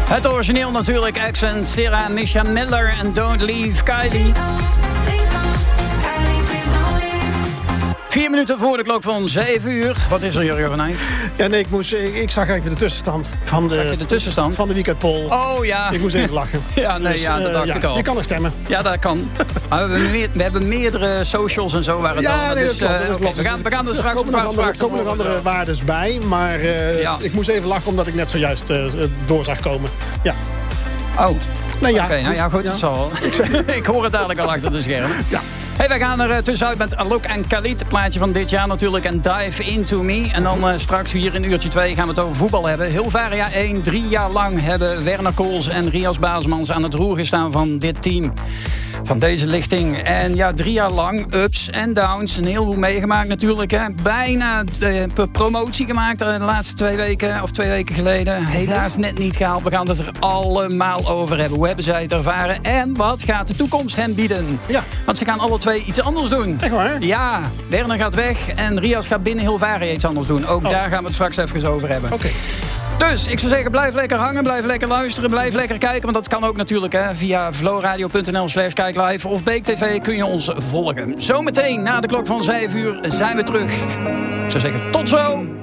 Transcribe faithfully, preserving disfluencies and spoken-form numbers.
Het origineel natuurlijk, Accent, Sarah, Misha Miller en Don't Leave Kylie. Vier minuten voor de klok van zeven uur. Wat is er, Jurgen van Eyck? Ja, nee, ik, moest, ik, ik zag even de tussenstand van de, zag je de tussenstand? van de weekendpoll. Oh ja. Ik moest even lachen. Ja, nee, dus, ja, dat dacht uh, ik ja, al. Je kan er stemmen. Ja, dat kan. Maar we, hebben meer, we hebben meerdere socials en zo waar het ja, al. nee, Dus, dat klopt. uh, dat okay, klopt. we, gaan, we gaan er straks er komen nog andere, sprake komen nog andere waardes bij. Maar uh, ja. ik moest even lachen omdat ik net zojuist uh, door zag komen. Ja. Oh. Nee, ja, Oké, okay, nou ja, goed, ja. Het zal wel. Ik hoor het dadelijk al achter de schermen. Ja. Hey, wij gaan er uh, tussenuit met Alok en Khalid. Het plaatje van dit jaar natuurlijk. En Dive Into Me. En dan uh, straks hier in uurtje twee gaan we het over voetbal hebben. Hilvaria één. Drie jaar lang hebben Werner Kools en Rias Baasmans aan het roer gestaan van dit team. Van deze lichting. En ja, drie jaar lang ups en downs. Een heleboel meegemaakt natuurlijk. Hè. Bijna de promotie gemaakt de laatste twee weken of twee weken geleden. Helaas net niet gehaald. We gaan het er allemaal over hebben. Hoe hebben zij het ervaren? En wat gaat de toekomst hen bieden? Ja. Want ze gaan alle twee iets anders doen. Echt waar? Ja, Werner gaat weg en Rias gaat binnen Hilvaria iets anders doen. Ook oh. daar gaan we het straks even over hebben. Oké. Okay. Dus ik zou zeggen, blijf lekker hangen, blijf lekker luisteren, blijf lekker kijken. Want dat kan ook natuurlijk hè, via flowradio.nl slash kijklive of Beek T V kun je ons volgen. Zometeen na de klok van zeven uur zijn we terug. Ik zou zeggen, tot zo!